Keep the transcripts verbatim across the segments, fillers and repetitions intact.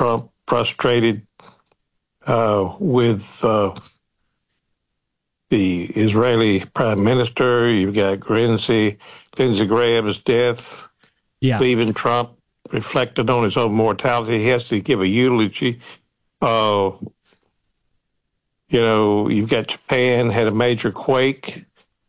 Trump frustrated uh, with uh, the Israeli prime minister. You've got Lindsey, Lindsey Graham's death, yeah. leaving Trump, reflected on his own mortality. He has to give a eulogy. Uh, you know, you've got Japan had a major quake.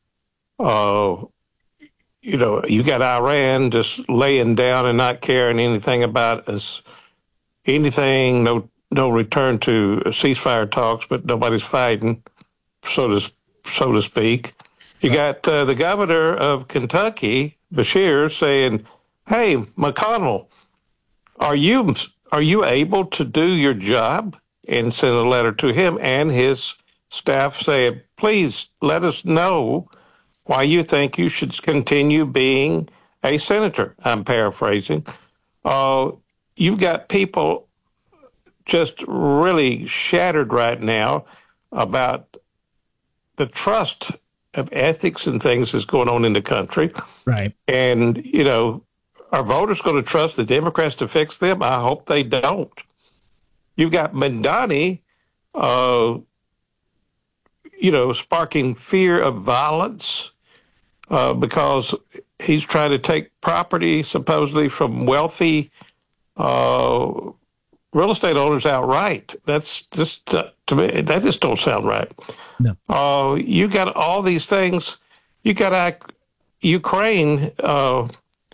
Uh, you know, you got Iran just laying down and not caring anything about us, anything, no no return to ceasefire talks, but nobody's fighting, so to, so to speak. You got uh, the governor of Kentucky, Beshear, saying, hey, McConnell, are you are you able to do your job? And send a letter to him and his staff saying, please let us know why you think you should continue being a senator. I'm paraphrasing. Uh, you've got people just really shattered right now about the trust of ethics and things that's going on in the country. Right. And, you know, are voters going to trust the Democrats to fix them? I hope they don't. You've got Mamdani, uh, you know, sparking fear of violence uh, because he's trying to take property supposedly from wealthy uh, real estate owners outright. That's just, uh, to me, that just don't sound right. No. Uh, you got all these things. You got uh, Ukraine uh,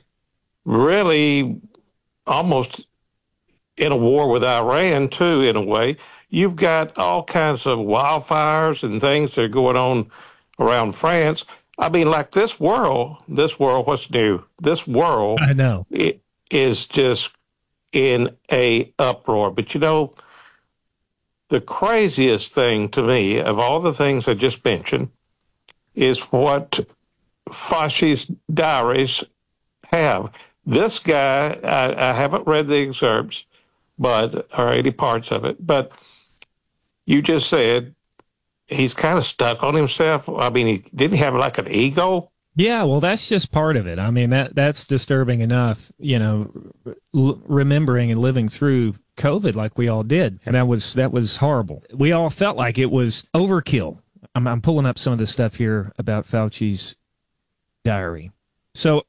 really almost in a war with Iran, too, in a way. You've got all kinds of wildfires and things that are going on around France. I mean, like this world, this world, what's new? This world I know. It is just in a uproar. But, you know, the craziest thing to me of all the things I just mentioned is what Fauci's diaries have. This guy, I, I haven't read the excerpts, but or any parts of it. But you just said he's kind of stuck on himself. I mean, he didn't have like an ego. Yeah, well, that's just part of it. I mean, that that's disturbing enough, you know, l- remembering and living through COVID like we all did. And that was that was horrible. We all felt like it was overkill. I'm, I'm pulling up some of the stuff here about Fauci's diary. So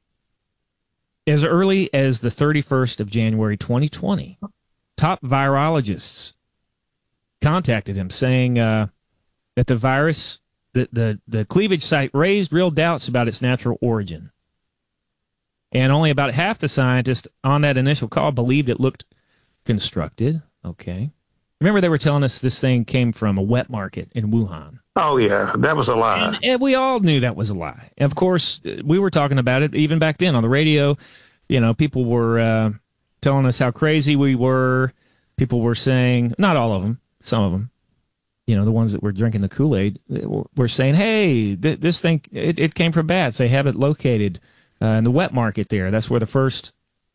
as early as the thirty-first of January, twenty twenty, top virologists contacted him saying uh, that the virus, the, the, the cleavage site raised real doubts about its natural origin. And only about half the scientists on that initial call believed it looked constructed. Okay. Remember they were telling us this thing came from a wet market in Wuhan. Oh, yeah, that was a lie. And, and we all knew that was a lie. And of course, we were talking about it even back then on the radio. You know, people were uh, telling us how crazy we were. People were saying, not all of them, some of them, you know, the ones that were drinking the Kool-Aid, were saying, hey, th- this thing, it, it came from bats. They have it located uh, in the wet market there. That's where the first,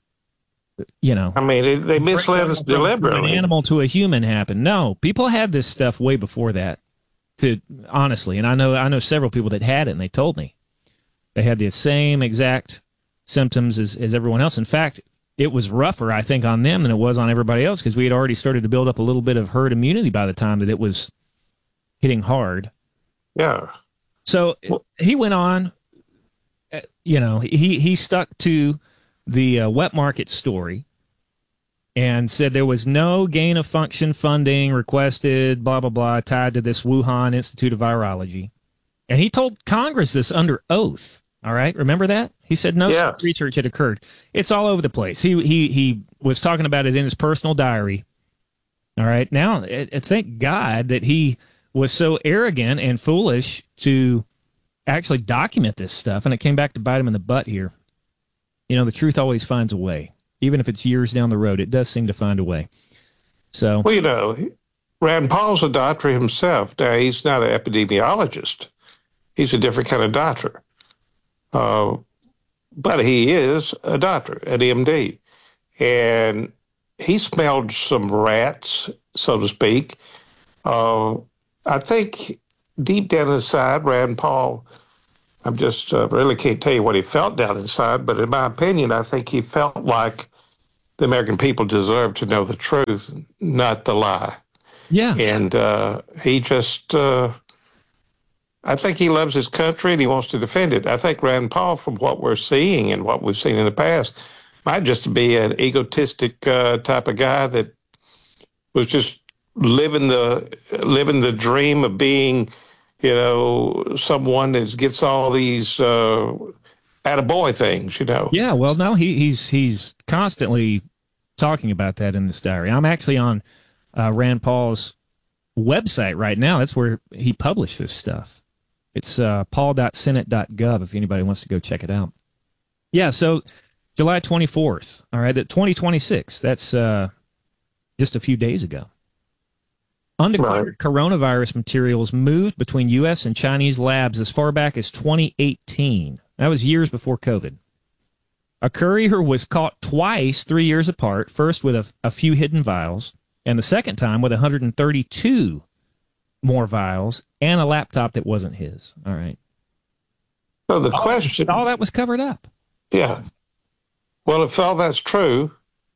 you know. I mean, they, they misled us deliberately. From an animal to a human happened. No, people had this stuff way before that, to honestly. And I know, I know several people that had it, and they told me they had the same exact symptoms as, as everyone else. In fact, it was rougher, I think, on them than it was on everybody else because we had already started to build up a little bit of herd immunity by the time that it was hitting hard. Yeah. So well, he went on, you know, he, he stuck to the uh, wet market story and said there was no gain of function funding requested, blah, blah, blah, tied to this Wuhan Institute of Virology. And he told Congress this under oath. All right. Remember that? He said no yeah. research had occurred. It's all over the place. He he he was talking about it in his personal diary. All right. Now, it, it, thank God that he was so arrogant and foolish to actually document this stuff. And it came back to bite him in the butt here. You know, the truth always finds a way. Even if it's years down the road, it does seem to find a way. So, well, you know, Rand Paul's a doctor himself. Now, he's not an epidemiologist. He's a different kind of doctor. Uh, but he is a doctor, an M D. And he smelled some rats, so to speak. Uh, I think deep down inside, Rand Paul, I just uh, really can't tell you what he felt down inside, but in my opinion, I think he felt like the American people deserve to know the truth, not the lie. Yeah. And uh, he just, uh, I think he loves his country and he wants to defend it. I think Rand Paul, from what we're seeing and what we've seen in the past, might just be an egotistic uh, type of guy that was just living the living the dream of being, you know, someone that gets all these uh, attaboy things, you know. Yeah, well, no, he, he's he's constantly talking about that in this diary. I'm actually on uh, Rand Paul's website right now. That's where he published this stuff. It's uh, paul dot senate dot gov if anybody wants to go check it out. Yeah, so July twenty-fourth, all right, that twenty twenty-six, that's uh, just a few days ago. Undeclared right. coronavirus materials moved between U S and Chinese labs as far back as twenty eighteen. That was years before COVID. A courier was caught twice, three years apart, first with a, a few hidden vials, and the second time with one hundred thirty-two more vials and a laptop that wasn't his. All right. So the all, question... All that was covered up. Yeah. Well, if all that's true...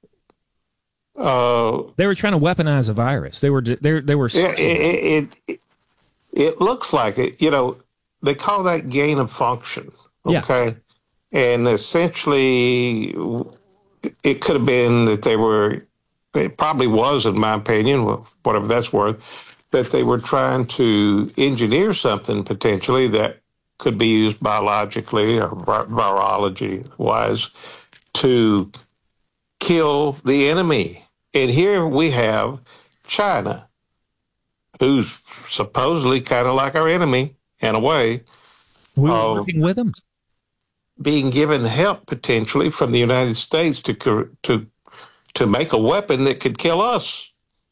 Uh, they were trying to weaponize a virus. They were... They, they were. It, it, it, it looks like it. You know, they call that gain of function. Okay? Yeah. And essentially, it could have been that they were... It probably was, in my opinion, whatever that's worth, that they were trying to engineer something potentially that could be used biologically or virology-wise to kill the enemy. And here we have China, who's supposedly kind of like our enemy in a way. We're uh, working with them. Being given help potentially from the United States to to to make a weapon that could kill us.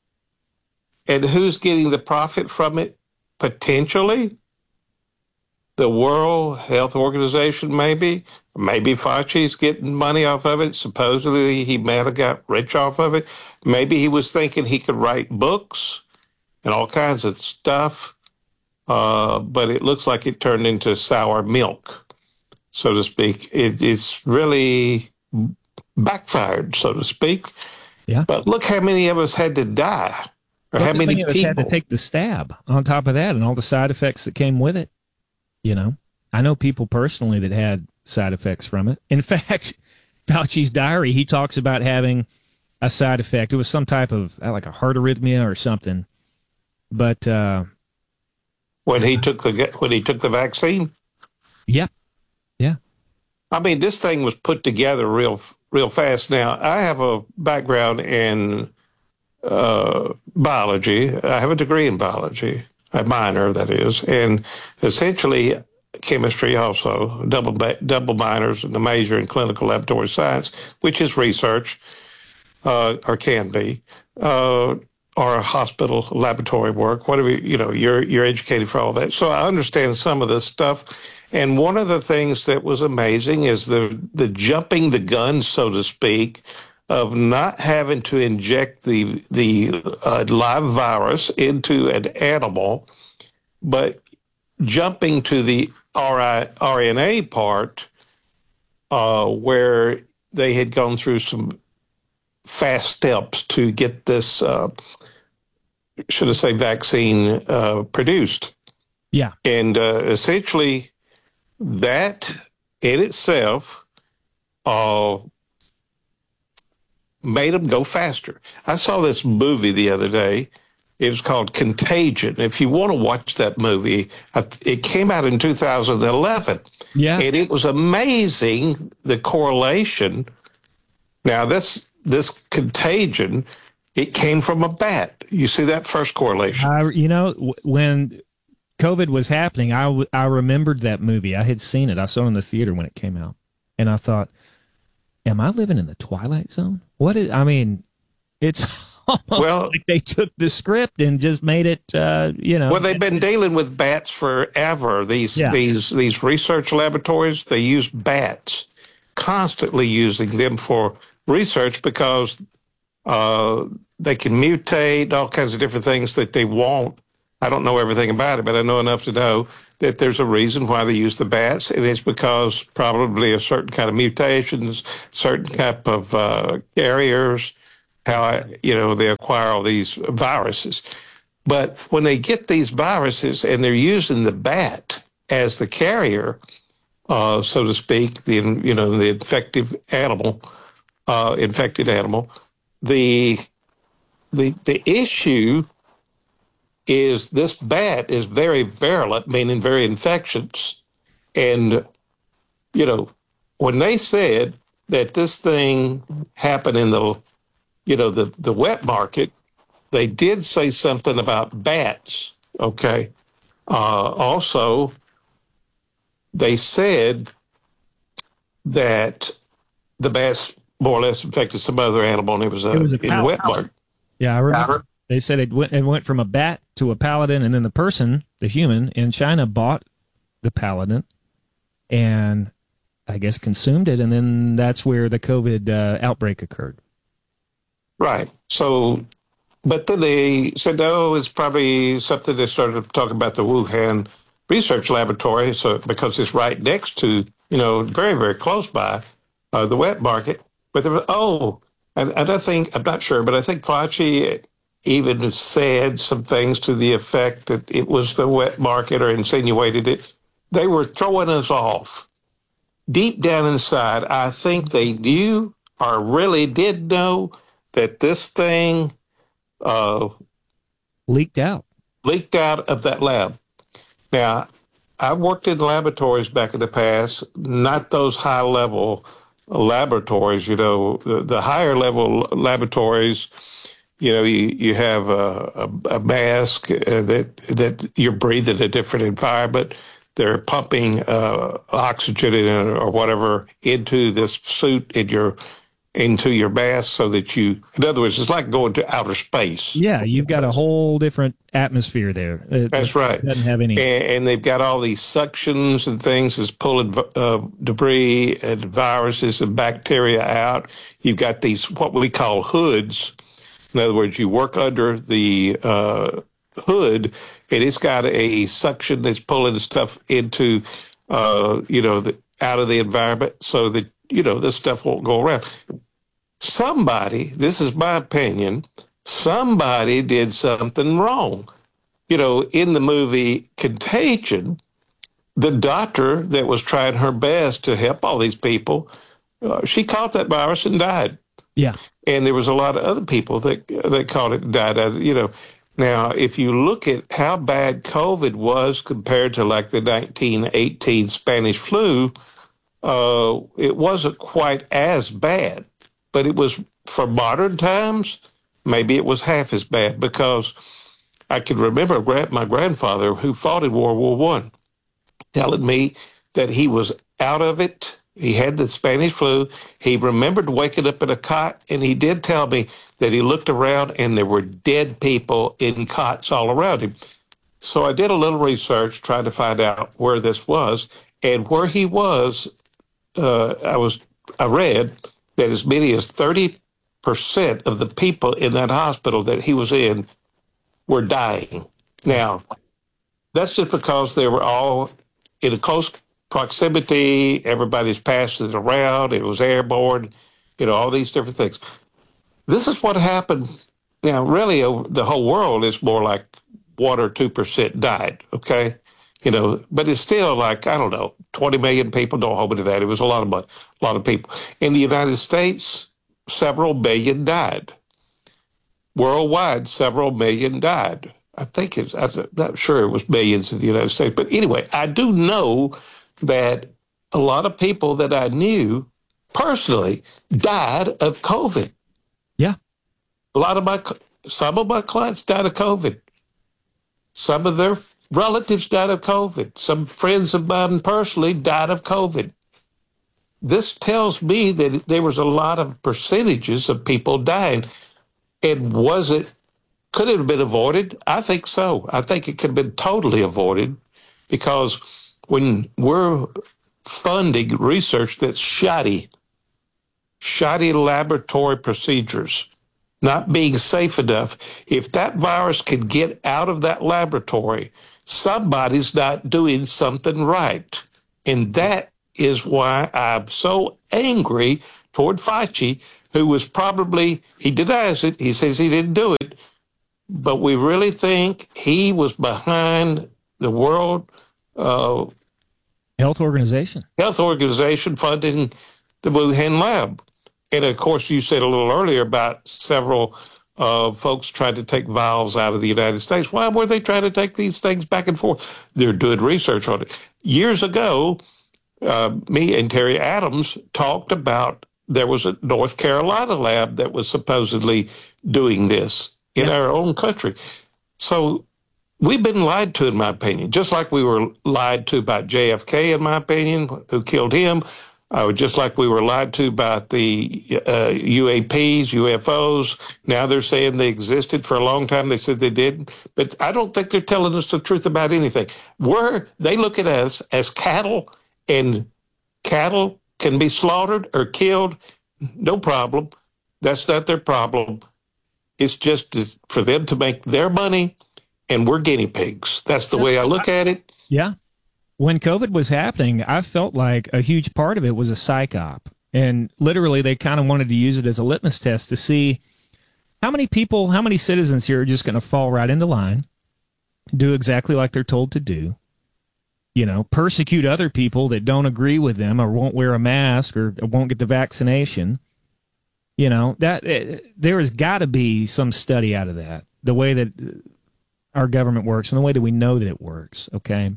And who's getting the profit from it? Potentially the World Health Organization, maybe. Maybe Fauci's getting money off of it. Supposedly he might have got rich off of it. Maybe he was thinking he could write books and all kinds of stuff. Uh, but it looks like it turned into sour milk, so to speak. It, it's really backfired, so to speak. Yeah. But look how many of us had to die. Or how many, many of us people had to take the stab on top of that and all the side effects that came with it. You know, I know people personally that had side effects from it. In fact, Fauci's diary, he talks about having a side effect. It was some type of like a heart arrhythmia or something. But uh, when he took the when he took the vaccine, yeah, yeah. I mean, this thing was put together real real fast. Now, I have a background in uh, biology. I have a degree in biology, a minor, that is, and essentially chemistry also, double double minors, and a major in clinical laboratory science, which is research, uh, or can be, uh, or hospital laboratory work, whatever, you know, you're you're educated for all that. So I understand some of this stuff. And one of the things that was amazing is the the jumping the gun, so to speak, of not having to inject the the uh, live virus into an animal, but jumping to the R N A part, uh, where they had gone through some fast steps to get this, uh, should I say, vaccine uh, produced. Yeah. And uh, essentially that in itself uh, made them go faster. I saw this movie the other day. It was called Contagion. If you want to watch that movie, it came out in two thousand eleven. Yeah. And it was amazing, the correlation. Now, this this contagion, it came from a bat. You see that first correlation? I, you know, when COVID was happening, I, w- I remembered that movie. I had seen it. I saw it in the theater when it came out. And I thought, am I living in the Twilight Zone? What is, I mean, it's almost well, like they took the script and just made it, uh, you know. Well, they've been dealing with bats forever. These yeah. these these research laboratories, they use bats, constantly using them for research because uh, they can mutate, all kinds of different things that they want. I don't know everything about it, but I know enough to know that there's a reason why they use the bats, and it's because probably a certain kind of mutations, certain type of uh, carriers, how you know they acquire all these viruses. But when they get these viruses and they're using the bat as the carrier, uh, so to speak, the you know the infective animal, uh, infected animal, the the the issue is this bat is very virulent, meaning very infectious. And, you know, when they said that this thing happened in the, you know, the, the wet market, they did say something about bats, okay? Uh, also, they said that the bats more or less infected some other animal, and it was, a, it was a in the wet market. Yeah, I remember. They said it went, it went from a bat to a paladin, and then the person, the human in China, bought the paladin and I guess consumed it, and then that's where the COVID uh, outbreak occurred. Right. So, but then they said, no, it's probably something they started to talk about the Wuhan Research Laboratory, so because it's right next to, you know, very, very close by uh, the wet market. But there was, oh, and, and I think, I'm not sure, but I think Fauci even said some things to the effect that it was the wet market or insinuated it. They were throwing us off. Deep down inside, I think they knew or really did know that this thing uh, leaked out. Leaked out of that lab. Now, I've worked in laboratories back in the past, not those high-level laboratories, you know, the, the higher-level laboratories. You know, you, you have a, a, a mask uh, that that you're breathing a different environment. They're pumping uh, oxygen in, or whatever into this suit in your into your mask so that you, in other words, it's like going to outer space. Yeah, you've got a whole different atmosphere there. It, That's right. Doesn't have any. And, and they've got all these suctions and things that's pulling uh, debris and viruses and bacteria out. You've got these what we call hoods. In other words, you work under the uh, hood, and it's got a suction that's pulling stuff into, uh, you know, the, out of the environment so that, you know, this stuff won't go around. Somebody, this is my opinion, somebody did something wrong. You know, in the movie Contagion, the doctor that was trying her best to help all these people, uh, she caught that virus and died. Yeah. And there was a lot of other people that that caught it and died. You know, now if you look at how bad COVID was compared to like the nineteen eighteen Spanish flu, uh, it wasn't quite as bad. But it was, for modern times, maybe it was half as bad, because I can remember my grandfather, who fought in World War One, telling me that he was out of it. He had the Spanish flu. He remembered waking up in a cot, and he did tell me that he looked around and there were dead people in cots all around him. So I did a little research trying to find out where this was, and where he was, uh, I was I read that as many as thirty percent of the people in that hospital that he was in were dying. Now, that's just because they were all in a close proximity, everybody's passing it around, it was airborne, you know, all these different things. This is what happened. Now, really, over the whole world is more like one or two percent died, okay? You know, but it's still like, I don't know, twenty million people, don't hold me to that. It was a lot of, a lot of people. In the United States, several million died. Worldwide, several million died. I think it's, I'm not sure it was millions in the United States. But anyway, I do know that a lot of people that I knew personally died of COVID. Yeah. A lot of my, some of my clients died of COVID. Some of their relatives died of COVID. Some friends of mine personally died of COVID. This tells me that there was a lot of percentages of people dying. And was it, could it have been avoided? I think so. I think it could have been totally avoided, because when we're funding research that's shoddy, shoddy laboratory procedures, not being safe enough, if that virus could get out of that laboratory, somebody's not doing something right. And that is why I'm so angry toward Fauci, who was probably, he denies it, he says he didn't do it, but we really think he was behind the World uh, Health Organization. Health Organization funding the Wuhan lab. And of course, you said a little earlier about several uh, folks trying to take vials out of the United States. Why were they trying to take these things back and forth? They're doing research on it. Years ago, uh, me and Terry Adams talked about there was a North Carolina lab that was supposedly doing this in Yeah. our own country. So we've been lied to, in my opinion, just like we were lied to about J F K, in my opinion, who killed him. Uh, just like we were lied to about the uh, U A Ps, U F Os. Now they're saying they existed. For a long time they said they didn't. But I don't think they're telling us the truth about anything. We're, they look at us as cattle, and cattle can be slaughtered or killed, no problem. That's not their problem. It's just for them to make their money, and we're guinea pigs. That's the way I look at it. Yeah. When COVID was happening, I felt like a huge part of it was a psych op. And literally, they kind of wanted to use it as a litmus test to see how many people, how many citizens here are just going to fall right into line, do exactly like they're told to do, you know, persecute other people that don't agree with them or won't wear a mask or won't get the vaccination. You know, that it, there has got to be some study out of that, the way that our government works and the way that we know that it works, okay?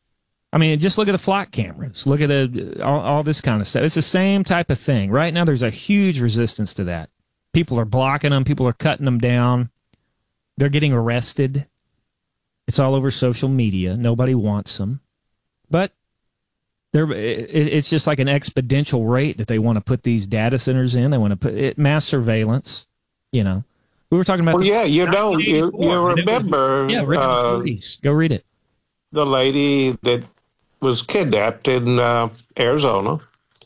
I mean, just look at the flock cameras. Look at the all, all this kind of stuff. It's the same type of thing. Right now, there's a huge resistance to that. People are blocking them. People are cutting them down. They're getting arrested. It's all over social media. Nobody wants them. But they're, it, it's just like an exponential rate that they want to put these data centers in. They want to put it, mass surveillance, you know. We were talking about... Well, the, yeah, you know, you, you remember... Was, yeah, written in the thirties. Go read it. The lady that was kidnapped in uh, Arizona.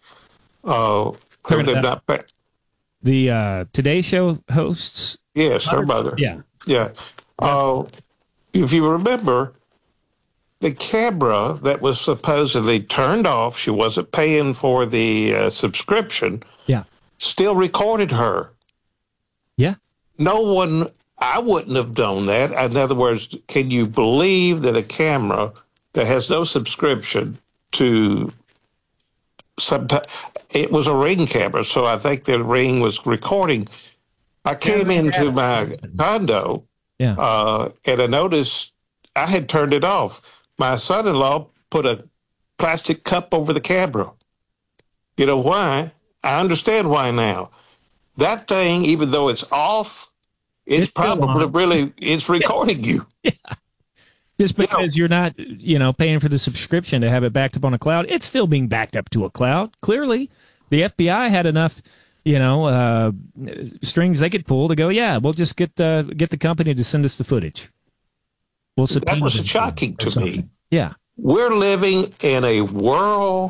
Uh, who they've not pa- the uh, Today Show hosts? Yes, her mother. Yeah. Yeah. Uh, if you remember, the camera that was supposedly turned off, she wasn't paying for the uh, subscription, yeah, still recorded her. Yeah. No one, I wouldn't have done that. In other words, can you believe that a camera that has no subscription to sometimes, it was a Ring camera, so I think the Ring was recording. I came yeah, into my condo yeah. uh, and I noticed I had turned it off. My son-in-law put a plastic cup over the camera. You know why? I understand why now. That thing, even though it's off, it's, it's probably really, it's recording you. Yeah. Just because you know, you're not, you know, paying for the subscription to have it backed up on a cloud, it's still being backed up to a cloud. Clearly, the F B I had enough, you know, uh, strings they could pull to go, yeah, we'll just get the, get the company to send us the footage. We'll that was shocking to me. Yeah. We're living in a world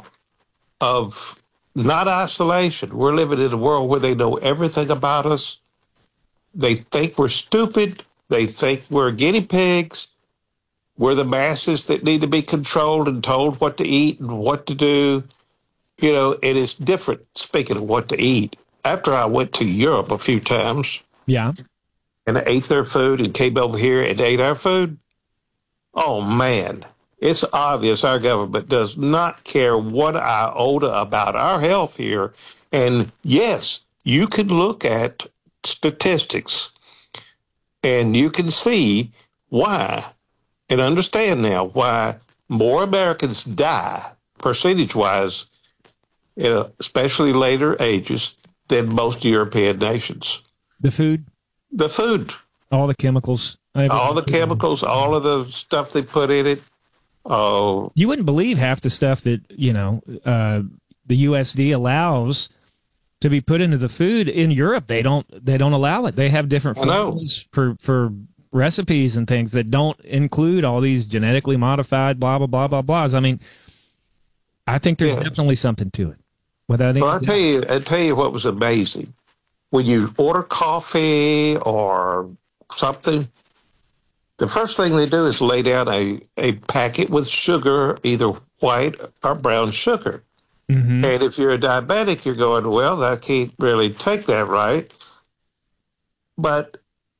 of not isolation. We're living in a world where they know everything about us. They think we're stupid. They think we're guinea pigs. We're the masses that need to be controlled and told what to eat and what to do. You know, and it's different, speaking of what to eat. After I went to Europe a few times. Yeah. And I ate their food and came over here and ate our food. Oh, man. It's obvious our government does not care one iota about our health here. And yes, you can look at statistics and you can see why and understand now why more Americans die percentage-wise, you know, especially later ages, than most European nations. The food? The food. All the chemicals. All the chemicals, all of the stuff they put in it. Oh, you wouldn't believe half the stuff that, you know, uh, the U S D allows to be put into the food. In Europe, they don't they don't allow it. They have different formulas for, for recipes and things that don't include all these genetically modified blah, blah, blah, blah, blahs. I mean, I think there's yeah. definitely something to it. Without any well, I'll tell you, I'll tell you what was amazing. When you order coffee or something, the first thing they do is lay down a, a packet with sugar, either white or brown sugar. Mm-hmm. And if you're a diabetic, you're going, well, I can't really take that, right? But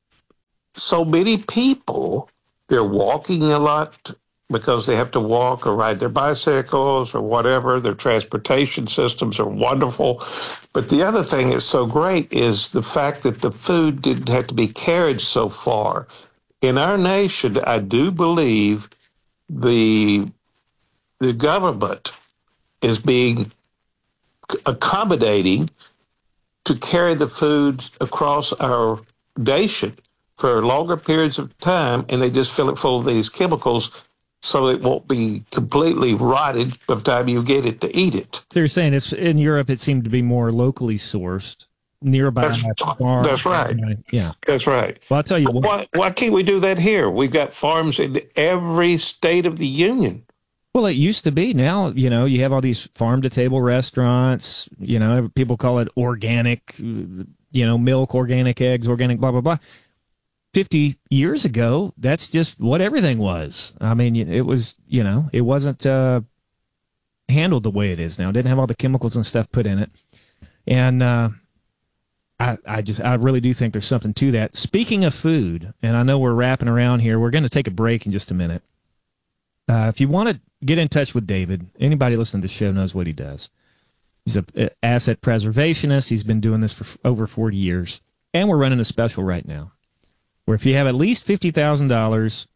so many people, they're walking a lot because they have to walk or ride their bicycles or whatever. Their transportation systems are wonderful. But the other thing that's so great is the fact that the food didn't have to be carried so far. In our nation, I do believe the the government is being accommodating to carry the food across our nation for longer periods of time, and they just fill it full of these chemicals so it won't be completely rotted by the time you get it to eat it. They're saying it's in Europe. It seemed to be more locally sourced, nearby. That's, farm, that's right. Yeah, that's right. Well, I'll tell you what. Why, why can't we do that here? We've got farms in every state of the union. Well, it used to be. Now, you know, you have all these farm-to-table restaurants. You know, people call it organic, you know, milk, organic eggs, organic blah, blah, blah. fifty years ago, that's just what everything was. I mean, it was, you know, it wasn't uh, handled the way it is now. It didn't have all the chemicals and stuff put in it. And uh, I, I just, I really do think there's something to that. Speaking of food, and I know we're wrapping around here, we're going to take a break in just a minute. Uh, if you want to get in touch with David, anybody listening to the show knows what he does. He's an asset preservationist. He's been doing this for over forty years. And we're running a special right now, where if you have at least fifty thousand dollars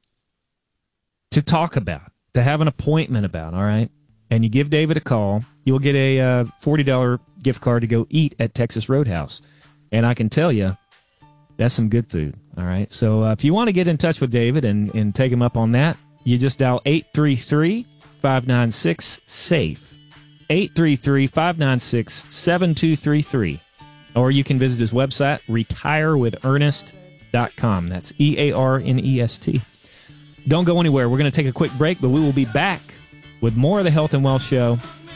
to talk about, to have an appointment about, all right, and you give David a call, you'll get a uh, forty dollars gift card to go eat at Texas Roadhouse. And I can tell you, that's some good food, all right? So uh, if you want to get in touch with David and, and take him up on that, you just dial eight three three, five nine six, SAFE, eight three three, five nine six, seven two three three. Or you can visit his website, retire with ernest dot com. That's E A R N E S T. Don't go anywhere. We're going to take a quick break, but we will be back with more of the Health and Wealth Show